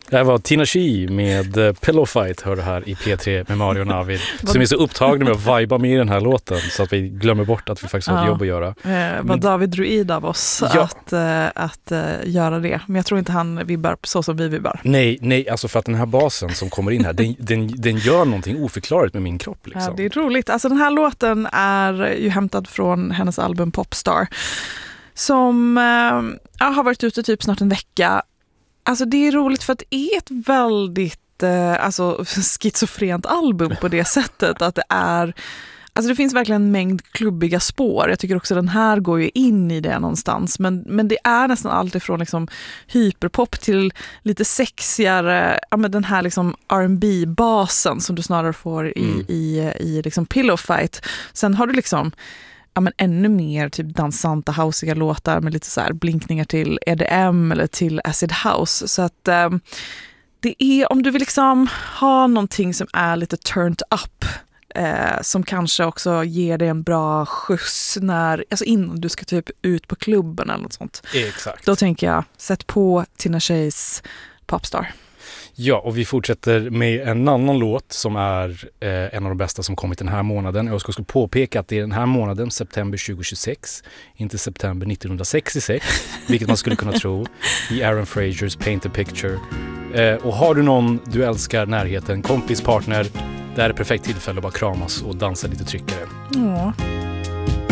Det här var Tina Chi med Pillow Fight, hör du här i P3 med Mario och Navid, som är så upptagna med att viba med i den här låten så att vi glömmer bort att vi faktiskt har ett jobb att göra. Vad David druid av oss att göra det. Men jag tror inte han vibbar så som vi vibbar. Nej, alltså för att den här basen som kommer in här, den gör någonting oförklarligt med min kropp. Liksom. Ja, det är roligt. Alltså den här låten är ju hämtad från hennes album Popstar, som har varit ute typ snart en vecka. Alltså det är roligt för att det är ett väldigt schizofrent album på det sättet att det är, alltså det finns verkligen en mängd klubbiga spår. Jag tycker också den här går ju in i det någonstans, men det är nästan allt ifrån liksom hyperpop till lite sexigare, med den här liksom R&B-basen som du snarare får i liksom Pillow Fight. Sen har du liksom ännu mer typ dansanta, housiga låtar med lite så här blinkningar till EDM eller till acid house. Så att det är, om du vill liksom ha någonting som är lite turned up, som kanske också ger dig en bra skjuts innan du ska typ ut på klubben eller något sånt. Exakt. Då tänker jag, sätt på Tina Chis Popstar. Ja, och vi fortsätter med en annan låt som är en av de bästa som kommit den här månaden. Jag ska påpeka att det är den här månaden, september 2026, inte september 1966, vilket man skulle kunna tro, i Aaron Frasers Paint a Picture. Och har du någon du älskar, närheten, kompis, partner, det är ett perfekt tillfälle att bara kramas och dansa lite tryckare. Ja.